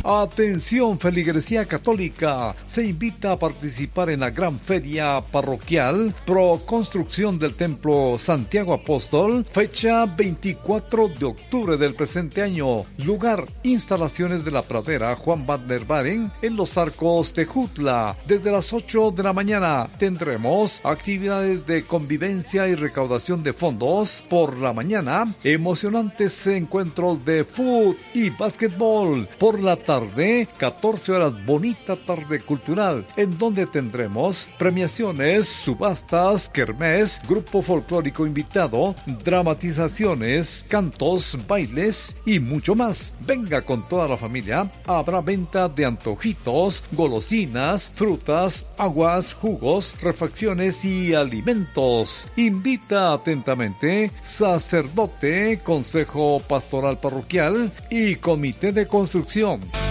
Atención, feligresía católica, se invita a participar en la gran feria parroquial pro construcción del Templo Santiago Apóstol, fecha 24 de octubre del presente año. Lugar, instalaciones de la pradera Juan Wagner Baren en Los Arcos de Jutla. Desde las 8 de la mañana tendremos actividades de convivencia y recaudación de fondos. Por la mañana, emocionantes encuentros de fútbol y básquetbol. Por la tarde, 14 horas, bonita tarde cultural, en donde tendremos premiaciones, subastas, kermés, grupo folclórico invitado, dramatizaciones, cantos, bailes y mucho más. Venga con toda la familia. Habrá venta de antojitos, golosinas, frutas, aguas, jugos, refacciones y alimentos. Invita atentamente sacerdote, consejo pastoral parroquial y comité de construcción.